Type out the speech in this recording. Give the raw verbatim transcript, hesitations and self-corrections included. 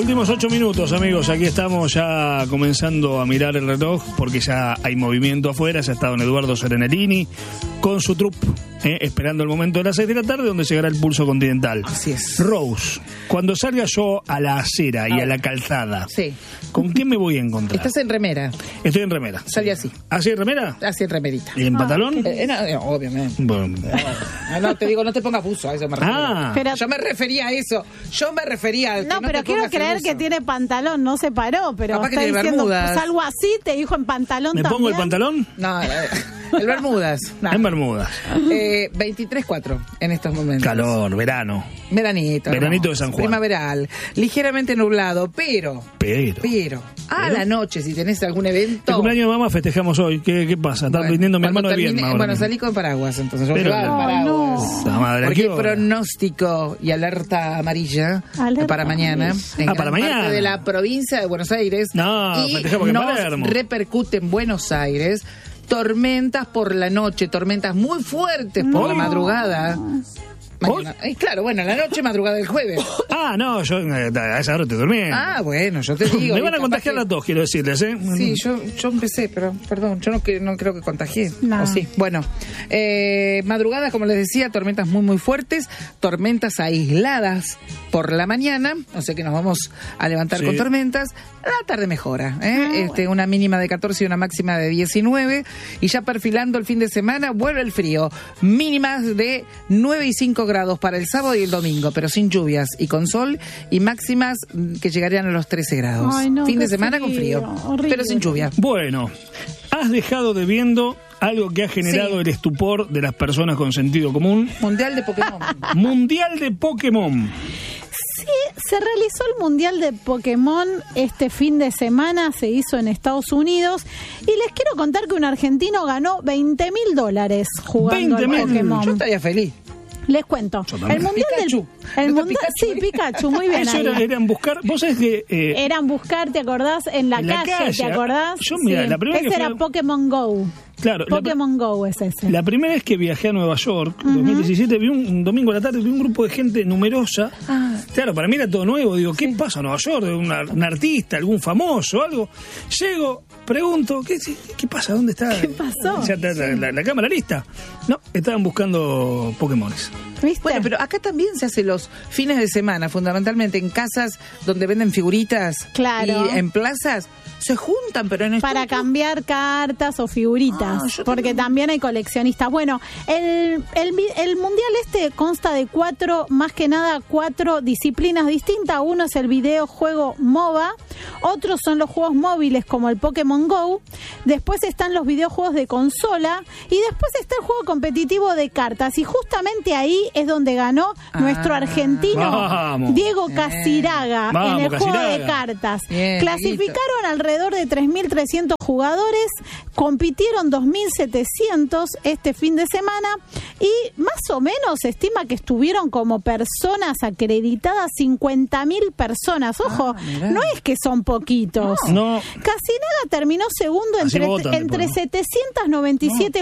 últimos ocho minutos, amigos. Aquí estamos ya comenzando a mirar el reloj porque ya hay movimiento afuera. Ya está don Eduardo Serenellini con su troupe, eh, esperando el momento de las seis de la tarde donde llegará el Pulso Continental. Así es. Rose, cuando salga yo a la acera y a la calzada, sí. ¿con quién me voy a encontrar? Estás en remera. Estoy en remera. Salí así. ¿Así en remera? Así en remerita. ¿Y en ah, pantalón? Eh, no, no, obviamente. Bueno. No, no, te digo, no te pongas buzo, a eso me refiero. Ah. Pero, yo me refería a eso. Yo me refería a que no, no pero te quiero pongas el creer buzo. que tiene pantalón, no se paró, pero Capaz que está tiene diciendo, bermudas. pues algo así, te dijo en pantalón ¿Me también. pongo el pantalón? No, eh, el Bermudas. No. En bermudas. Eh, veintitrés cuatro en estos momentos. Calor, verano. Veranito. Veranito hermoso, de San Juan. Primaveral. Ligeramente nublado, pero... Pero. Pero. A Pero. la noche, si tenés algún evento... El cumpleaños de mamá festejamos hoy. ¿Qué, qué pasa? Está Bueno, vendiendo mi cuando hermano de bien. termine- ahora Bueno, mismo. salí con paraguas, entonces. Yo Pero llevaba el no. paraguas. La madre, ¿a Porque qué hay hora? pronóstico y alerta amarilla Alerta para mañana. amarilla. En Ah, gran para mañana. parte de la provincia de Buenos Aires. No, y festejamos que en nos Palermo. repercute en Buenos Aires. Tormentas por la noche, tormentas muy fuertes por No. la madrugada. Mañana. Eh, claro, bueno, la noche, madrugada del jueves. Ah, no, yo eh, a esa hora te dormí. Ah, bueno, yo te digo. Me van a capaz contagiar que- las dos, quiero decirles, ¿eh? Sí, yo, yo empecé, pero perdón, yo no, que- no creo que contagié. No. ¿O sí? Bueno, eh, madrugada, como les decía, tormentas muy, muy fuertes, tormentas aisladas por la mañana, o sea que nos vamos a levantar Sí. con tormentas. La tarde mejora, ¿eh? Ah, este, bueno. una mínima de catorce y una máxima de diecinueve. Y ya perfilando el fin de semana, vuelve el frío. Mínimas de nueve y cinco grados para el sábado y el domingo, pero sin lluvias y con sol. Y máximas mm, que llegarían a los trece grados. Ay, no, fin de qué semana con frío, frío, horrible. pero sin lluvia. Bueno, has dejado de viendo algo que ha generado Sí. el estupor de las personas con sentido común. Mundial de Pokémon. Mundial de Pokémon. Sí, se realizó el Mundial de Pokémon este fin de semana, se hizo en Estados Unidos y les quiero contar que un argentino ganó veinte mil dólares jugando al veinte mil. Pokémon. Yo estaría feliz. Les cuento. Yo también. El Mundial Pikachu. del el ¿No está mundial, Pikachu? sí, Pikachu, muy bien. Eso ahí. era, eran buscar. Vos sabés que. eh, Eran buscar, ¿te acordás? En la, En la calle, calle. ¿te acordás? Yo, mira, la primera ese que era fue- Pokémon Go. claro, la, Pokémon Go es ese. la primera vez que viajé a Nueva York, en dos mil diecisiete, vi un, un domingo a la tarde, vi un grupo de gente numerosa. Ah. Claro, para mí era todo nuevo. Digo, ¿qué pasa en Nueva York? ¿Una- ¿Un artista, algún famoso, algo? Llego, pregunto, ¿qué, qué, qué pasa? ¿Dónde está? ¿Qué pasó? Ya está la, la- la cámara lista. No, estaban buscando Pokémones. ¿Viste? Bueno, pero acá también se hace los fines de semana, fundamentalmente en casas donde venden figuritas. Claro. Y en plazas se juntan, pero en para estudio- cambiar cartas o figuritas, Ah, yo porque tengo- también hay coleccionistas. Bueno, el, el, vi- el mundial este consta de cuatro, más que nada cuatro disciplinas distintas. Uno es el videojuego MOBA, otros son los juegos móviles como el Pokémon Go, después están los videojuegos de consola y después está el juego competitivo de cartas. Y justamente ahí es donde ganó Ah. nuestro argentino Vamos. Diego Casiraga Vamos, en el juego de Casiraga. cartas. Bien, Clasificaron alrededor de tres mil trescientos jugadores, compitieron dos mil setecientos este fin de semana y más o menos se estima que estuvieron como personas acreditadas cincuenta mil personas. Ojo, Ah, mirá. no es que son poquitos. No. Casinaga terminó segundo Así entre, votan entre después, ¿no? setecientas noventa y siete